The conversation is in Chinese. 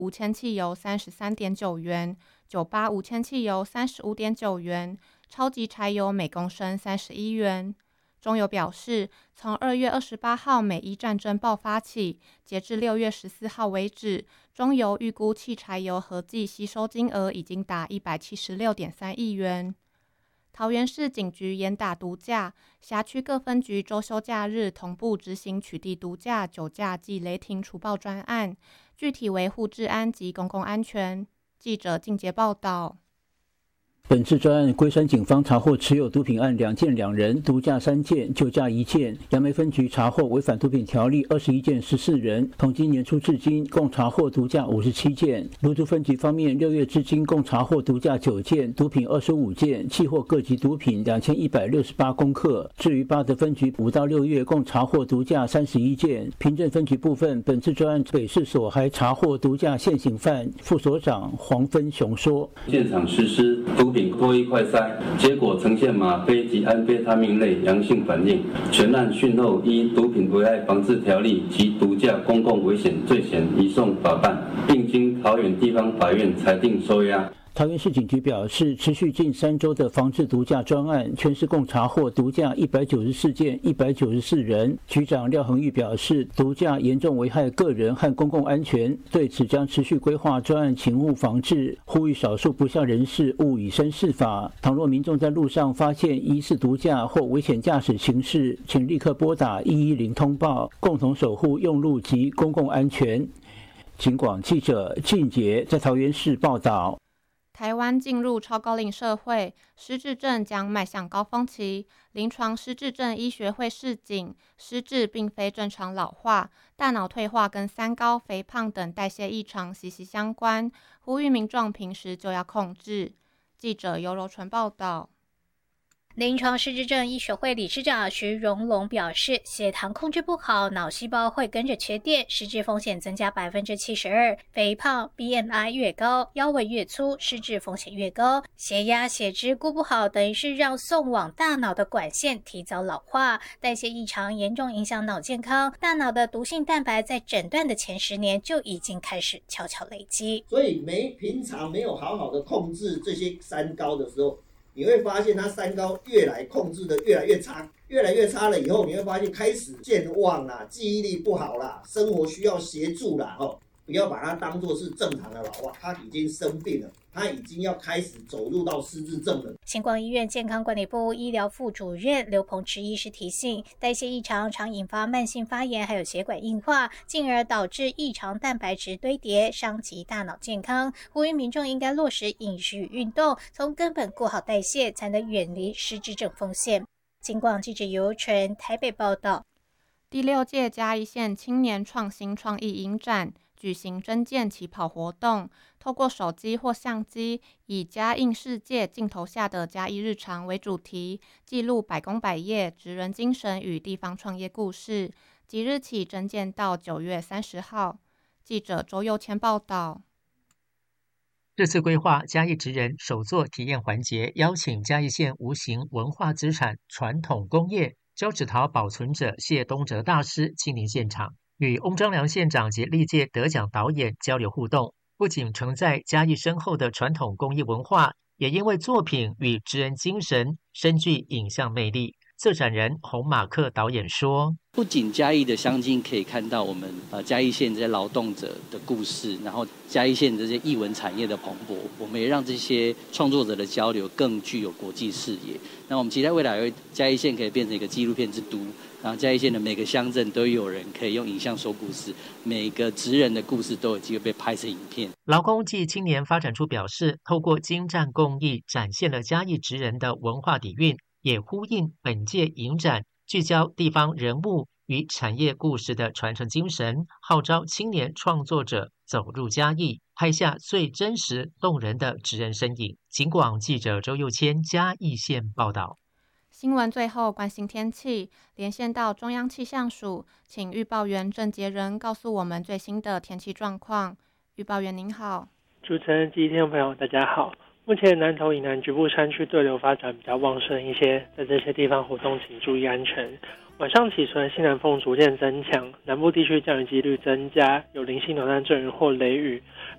无铅汽油 33.9 元，98无铅汽油 35.9 元，超级柴油每公升31元。中油表示，从2月28号美伊战争爆发起，截至6月14号为止，中油预估汽柴油合计吸收金额已经达176.3亿元。桃园市警局严打毒驾，辖区各分局周休假日同步执行取缔毒驾、酒驾及雷霆除暴专案，具体维护治安及公共安全。记者靳杰报道。 本次专案，龟山警方查获持有毒品案2件2人，毒驾3件，酒驾1件。杨梅分局查获违反毒品条例21件14人。从今年初至今，共查获毒驾57件。芦竹分局方面，6月至今共查获毒驾9件，毒品25件，契获各级毒品2168公克。至于八德分局5到6月共查获毒驾31件。平镇分局部分，本次专案北市所还查获毒驾现行犯。副所长黄芬雄说： 现场实施毒品脱衣快筛，结果呈现吗啡及安非他命类阳性反应。全案讯后依毒品危害防治条例及毒驾公共危险罪嫌移送法办，并经桃园地方法院裁定收押。 桃园市警局表示，持续近3周的防治毒驾专案，全市共查获毒驾194件，194人。局长廖恒玉表示，毒驾严重危害个人和公共安全，对此将持续规划专案勤务防治，呼吁少数不肖人士勿以身试法。倘若民众在路上发现疑似毒驾或危险驾驶情事，请立刻拨打110通报，共同守护用路及公共安全。警广记者靳杰在桃园市报道。 台湾进入超高龄社会，失智症将迈向高峰期。临床失智症医学会示警，失智并非正常老化，大脑退化跟三高、肥胖等代谢异常息息相关，呼吁民众平时就要控制。记者尤柔纯报道。 临床失智症医学会理事长徐荣龙表示，血糖控制不好，脑细胞会跟着缺电，失智风险增加72%。肥胖、BMI 越高，腰围越粗，失智风险越高。血压、血脂顾不好，等于是让送往大脑的管线提早老化。代谢异常严重影响脑健康，大脑的毒性蛋白在诊断的前10年就已经开始悄悄累积。 所以平常没有好好的控制这些三高的时候，你会发现它三高控制的越来越差，越来越差了以后，你会发现开始健忘啦，记忆力不好啦，生活需要协助啦，不要把它当作是正常的老化，他已经生病了，他已经要开始走入到失智症了。 星光医院健康管理部医疗副主任刘鹏池医师提醒，代谢异常常引发慢性发炎，还有血管硬化，进而导致异常蛋白质堆叠，伤及大脑健康。呼吁民众应该落实饮食与运动，从根本顾好代谢，才能远离失智症风险。金广记者尤纯台北报道。 第6届嘉义县青年创新创意影展举行征件起跑活动，透过手机或相机，以嘉应世界镜头下的嘉义日常为主题，记录百工百业、职人精神与地方创业故事。即日起征件到9月30号。记者周佑谦报道。 这次规划嘉义职人手作体验环节，邀请嘉义县无形文化资产传统工业交趾陶保存者谢东哲大师亲临现场，与翁章良县长及历届得奖导演交流互动，不仅承载嘉义深厚的传统工艺文化，也因为作品与职人精神深具影像魅力。策展人洪马克导演说， 不仅嘉义的乡亲可以看到我们嘉义县这些劳动者的故事，然后嘉义县这些艺文产业的蓬勃，我们也让这些创作者的交流更具有国际视野。那我们期待未来嘉义县可以变成一个纪录片之都，然后嘉义县的每个乡镇都有人可以用影像说故事，每个职人的故事都有机会被拍成影片。 劳工暨青年发展处表示，透过精湛工艺展现了嘉义职人的文化底蕴，也呼应本届影展聚焦地方人物与产业故事的传承精神，号召青年创作者走入嘉义，拍下最真实动人的职人身影。警广记者周佑谦嘉义县报道。 新闻最后关心天气，连线到中央气象署，请预报员郑杰仁告诉我们最新的天气状况。预报员您好。 主持人及听众朋友大家好。目前南投以南局部山区对流发展比较旺盛一些，在这些地方活动请注意安全。晚上起随西南风逐渐增强，南部地区降雨几率增加，有零星短暂阵雨或雷雨。